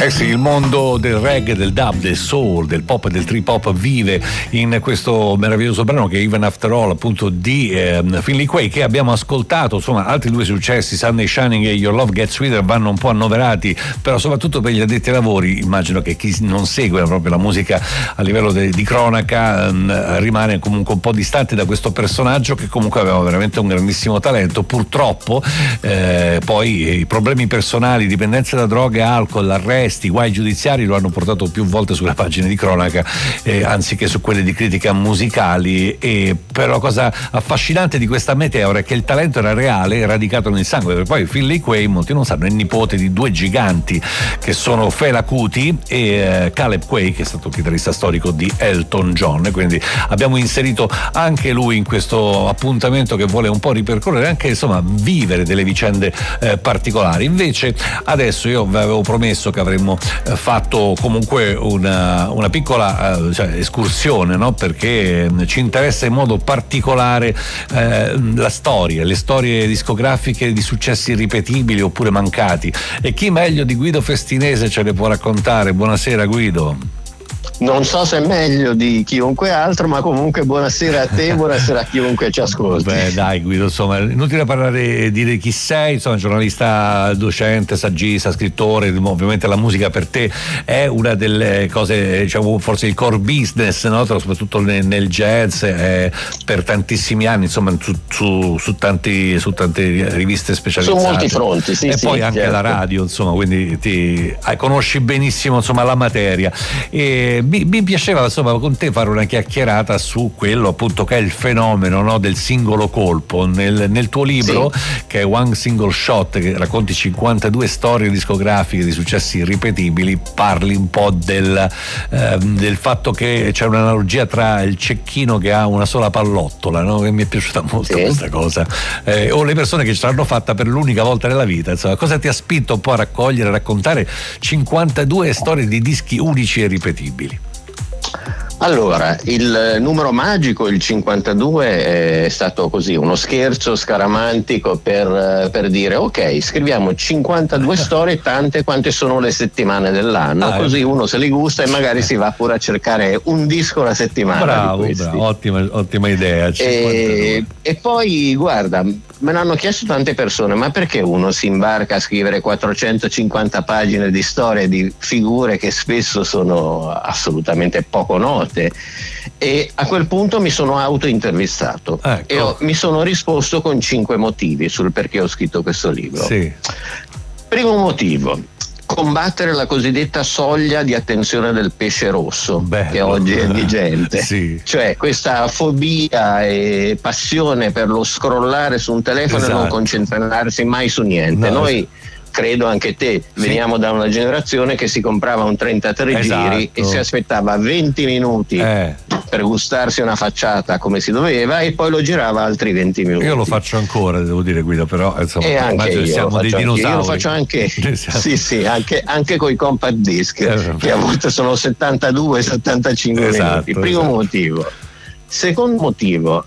Eh sì, il mondo del reggae, del dub, del soul, del pop e del trip hop vive in questo meraviglioso brano che è Even After All, appunto di Finley Quaye, che abbiamo ascoltato. Insomma, altri due successi, Sunday Shining e Your Love Gets Sweeter, vanno un po' annoverati, però soprattutto per gli addetti ai lavori immagino che chi non segue proprio la musica a livello di cronaca rimane comunque un po' distante da questo personaggio che comunque aveva veramente un grandissimo talento. Purtroppo poi i problemi personali, dipendenza da droghe, alcol, arresti, guai giudiziari lo hanno portato più volte sulle pagine di cronaca anziché su quelle di critica musicali. E però la cosa affascinante di questa meteora è che il talento era reale e radicato nel sangue, perché poi Finley Quaye, molti non sanno, è nipote di due giganti che sono Fela Kuti e Caleb Quaye, che è stato chitarrista storico di Elton John, quindi abbiamo inserito anche lui in questo appuntamento che vuole un po' ripercorrere, anche insomma vivere delle vicende particolari. Invece adesso io vi avevo promesso che avremmo fatto comunque una piccola escursione, no? Perché ci interessa in modo particolare la storia, le storie discografiche di successi irripetibili oppure mancati, e chi meglio di Guido Festinese ce le può raccontare. Buonasera Guido. Non so se è meglio di chiunque altro, ma comunque buonasera a te, buonasera a chiunque ci ascolti. Beh dai Guido, insomma, inutile parlare, dire chi sei, insomma, giornalista, docente, saggista, scrittore. Ovviamente la musica per te è una delle cose, diciamo, forse il core business, no? Soprattutto nel jazz, per tantissimi anni, insomma, su tante riviste specializzate. Su molti fronti, sì. E sì, poi anche certo. la radio, insomma, quindi conosci benissimo, insomma, la materia. E mi piaceva insomma con te fare una chiacchierata su quello appunto che è il fenomeno, no, del singolo colpo. Nel tuo libro, sì, che è One Single Shot, che racconti 52 storie discografiche di successi irripetibili, parli un po' del fatto che c'è un'analogia tra il cecchino che ha una sola pallottola, no? Che mi è piaciuta molto, sì, questa cosa, o le persone che ce l'hanno fatta per l'unica volta nella vita. Insomma, cosa ti ha spinto un po' a raccogliere, a raccontare 52 storie di dischi unici e ripetibili? Allora, il numero magico, il 52, è stato così uno scherzo scaramantico per dire ok, scriviamo 52 storie, tante quante sono le settimane dell'anno, così uno se li gusta e magari si va pure a cercare un disco alla settimana. Bravo, ottima idea. E poi guarda, me l'hanno chiesto tante persone, ma perché uno si imbarca a scrivere 450 pagine di storie di figure che spesso sono assolutamente poco note? E a quel punto mi sono autointervistato, ecco, e mi sono risposto con 5 motivi sul perché ho scritto questo libro. Sì. Primo motivo: combattere la cosiddetta soglia di attenzione del pesce rosso. Bello. Che oggi è vigente, sì, cioè questa fobia e passione per lo scrollare su un telefono, esatto, e non concentrarsi mai su niente. No. Noi, credo anche te, sì, veniamo da una generazione che si comprava un 33 esatto, giri e si aspettava 20 minuti per gustarsi una facciata come si doveva e poi lo girava altri 20 minuti. Io lo faccio ancora, devo dire Guido, però insomma, e anche io siamo dei dinosauri. Io lo faccio anche, sì, anche con i compact disc, che a volte sono 72-75 esatto, minuti. Primo esatto. motivo. Secondo motivo,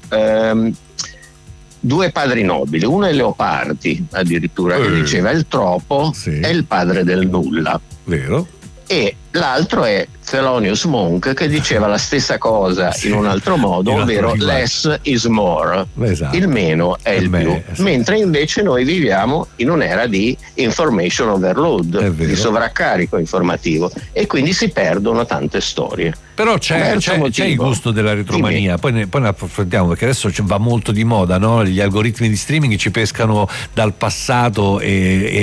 due padri nobili, uno è Leopardi addirittura, che diceva il troppo, sì, è il padre del nulla. Vero. E l'altro è Thelonious Monk, che diceva la stessa cosa, sì, in un altro modo, ovvero less is more, esatto, il meno è il più, esatto, mentre invece noi viviamo in un'era di information overload, di sovraccarico informativo, e quindi si perdono tante storie. Però c'è il gusto della retromania, poi ne approfondiamo, perché adesso va molto di moda, no? Gli algoritmi di streaming ci pescano dal passato e